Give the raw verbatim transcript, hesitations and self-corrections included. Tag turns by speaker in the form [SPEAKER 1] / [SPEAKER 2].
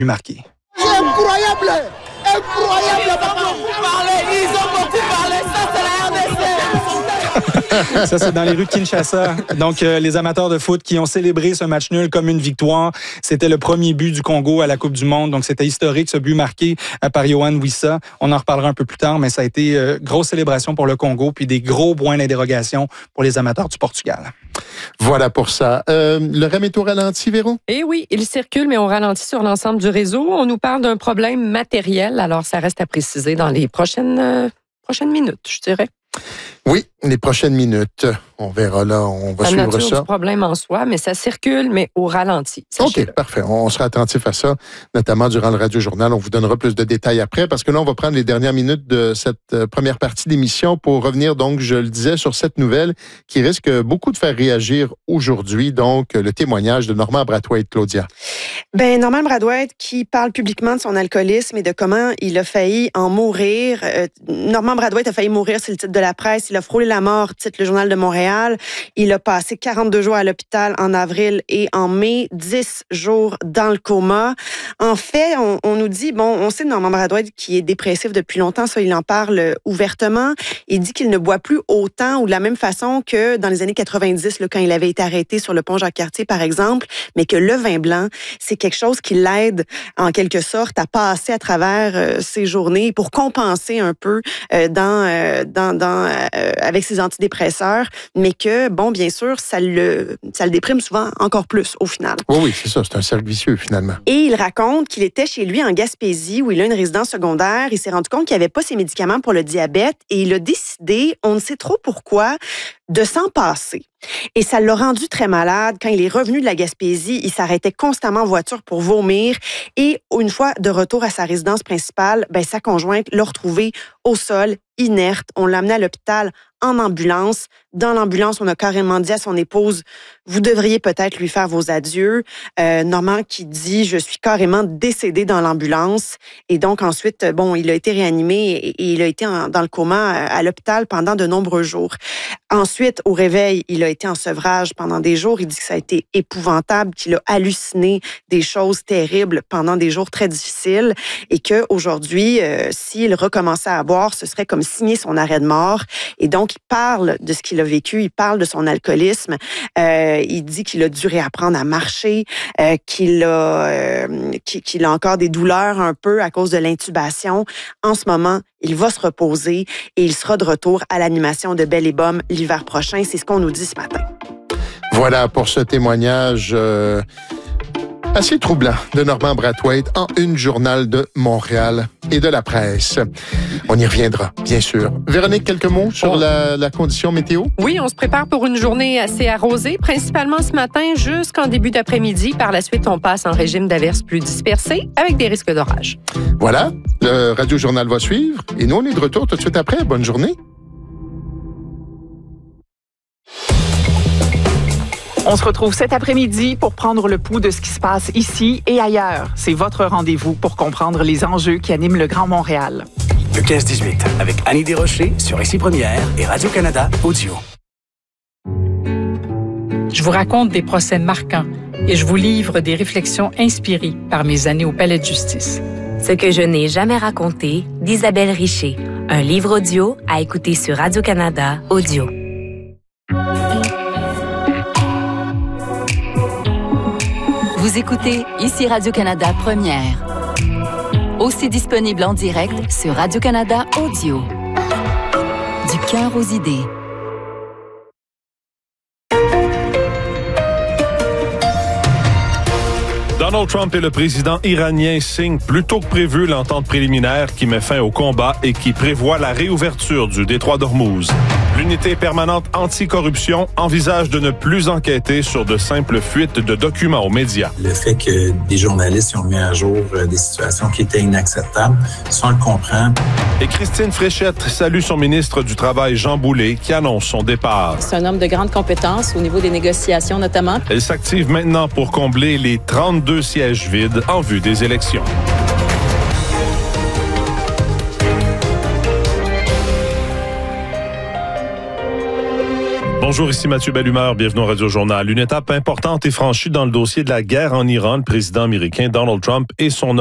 [SPEAKER 1] marqué.
[SPEAKER 2] C'est incroyable! Incroyable! Ils ont beaucoup parlé! Ils ont beaucoup parlé! Ça, c'est la R D C!
[SPEAKER 1] Ça, c'est dans les rues de Kinshasa. Donc, euh, les amateurs de foot qui ont célébré ce match nul comme une victoire. C'était le premier but du Congo à la Coupe du Monde. Donc, c'était historique, ce but marqué euh, par Yohan Wissa. On en reparlera un peu plus tard, mais ça a été euh, grosse célébration pour le Congo, puis des gros points d'interrogation pour les amateurs du Portugal.
[SPEAKER 3] Voilà pour ça. Euh, le R E M est au ralenti, Véro?
[SPEAKER 4] Eh oui, il circule, mais on ralentit sur l'ensemble du réseau. On nous parle d'un problème matériel, alors ça reste à préciser dans les prochaines, euh, prochaines minutes, je dirais.
[SPEAKER 3] Oui, les prochaines minutes. On verra là, on va
[SPEAKER 4] la
[SPEAKER 3] suivre
[SPEAKER 4] nature
[SPEAKER 3] ça.
[SPEAKER 4] du problème en soi, mais ça circule, mais au ralenti.
[SPEAKER 3] OK, parfait. On sera attentif à ça, notamment durant le Radio-Journal. On vous donnera plus de détails après, parce que là, on va prendre les dernières minutes de cette première partie d'émission pour revenir, donc, je le disais, sur cette nouvelle qui risque beaucoup de faire réagir aujourd'hui. Donc, le témoignage de Normand Brathwaite, Claudia.
[SPEAKER 5] Ben, Normand Brathwaite qui parle publiquement de son alcoolisme et de comment il a failli en mourir. Euh, Normand Brathwaite a failli mourir, c'est le titre de la presse. Il a frôlé la mort, titre le Journal de Montréal. Il a passé quarante-deux jours à l'hôpital en avril et en mai, dix jours dans le coma. En fait, on, on nous dit, bon, on sait de Normand Brathwaite qui est dépressif depuis longtemps, ça, il en parle ouvertement. Il dit qu'il ne boit plus autant ou de la même façon que dans les années quatre-vingt-dix, là, quand il avait été arrêté sur le pont Jacques-Cartier, par exemple, mais que le vin blanc, c'est quelque chose qui l'aide, en quelque sorte, à passer à travers euh, ses journées pour compenser un peu euh, dans, euh, dans, dans, euh, avec ses antidépresseurs, mais que, bon, bien sûr, ça le, ça le déprime souvent encore plus, au final.
[SPEAKER 3] Oui, oui, c'est ça, c'est un cercle vicieux, finalement.
[SPEAKER 5] Et il raconte qu'il était chez lui en Gaspésie, où il a une résidence secondaire. Il s'est rendu compte qu'il n'y avait pas ses médicaments pour le diabète et il a décidé, on ne sait trop pourquoi, de s'en passer. Et ça l'a rendu très malade. Quand il est revenu de la Gaspésie, il s'arrêtait constamment en voiture pour vomir. Et une fois de retour à sa résidence principale, ben, sa conjointe l'a retrouvé au sol, inerte. On l'a amené à l'hôpital en ambulance. Dans l'ambulance, on a carrément dit à son épouse, vous devriez peut-être lui faire vos adieux. Euh, Normand qui dit, je suis carrément décédé dans l'ambulance. Et donc ensuite, bon, il a été réanimé et, et il a été en, dans le coma à, à l'hôpital pendant de nombreux jours. Ensuite, au réveil, il a été en sevrage pendant des jours. Il dit que ça a été épouvantable, qu'il a halluciné des choses terribles pendant des jours très difficiles et qu'aujourd'hui, euh, s'il recommençait à boire, ce serait comme signer son arrêt de mort. Et donc, il parle de ce qu'il a vécu, il parle de son alcoolisme. Euh, il dit qu'il a dû réapprendre à marcher, euh, qu'il a, euh, qu'il a encore des douleurs un peu à cause de l'intubation. En ce moment, il va se reposer et il sera de retour à l'animation de Belle et Bomme l'hiver prochain. C'est ce qu'on nous dit ce matin.
[SPEAKER 3] Voilà pour ce témoignage euh, assez troublant de Normand Brathwaite en une Journal de Montréal et de la presse. On y reviendra, bien sûr. Véronique, quelques mots sur oh. la, la condition météo?
[SPEAKER 4] Oui, on se prépare pour une journée assez arrosée, principalement ce matin jusqu'en début d'après-midi. Par la suite, on passe en régime d'averses plus dispersées avec des risques d'orage.
[SPEAKER 3] Voilà, le Radio-Journal va suivre et nous, on est de retour tout de suite après. Bonne journée.
[SPEAKER 6] On se retrouve cet après-midi pour prendre le pouls de ce qui se passe ici et ailleurs. C'est votre rendez-vous pour comprendre les enjeux qui animent le Grand Montréal.
[SPEAKER 7] Le quinze dix-huit, avec Annie Desrochers sur Ici Première et Radio-Canada Audio.
[SPEAKER 8] Je vous raconte des procès marquants et je vous livre des réflexions inspirées par mes années au Palais de justice.
[SPEAKER 9] Ce que je n'ai jamais raconté d'Isabelle Richer. Un livre audio à écouter sur Radio-Canada Audio.
[SPEAKER 10] Vous écoutez Ici Radio-Canada Première. Aussi disponible en direct sur Radio-Canada Audio. Du cœur aux idées.
[SPEAKER 11] Donald Trump et le président iranien signent plus tôt que prévu l'entente préliminaire qui met fin au combat et qui prévoit la réouverture du détroit d'Ormuz. L'unité permanente anticorruption envisage de ne plus enquêter sur de simples fuites de documents aux médias.
[SPEAKER 12] Le fait que des journalistes ont mis à jour des situations qui étaient inacceptables, ça on le comprend.
[SPEAKER 11] Et Christine Fréchette salue son ministre du Travail, Jean Boulet, qui annonce son départ.
[SPEAKER 13] C'est un homme de grande compétence au niveau des négociations notamment.
[SPEAKER 11] Elle s'active maintenant pour combler les trente-deux sièges vides en vue des élections. Bonjour, ici Mathieu Bellumeur, bienvenue au Radio Journal. Une étape importante est franchie dans le dossier de la guerre en Iran. Le président américain Donald Trump et son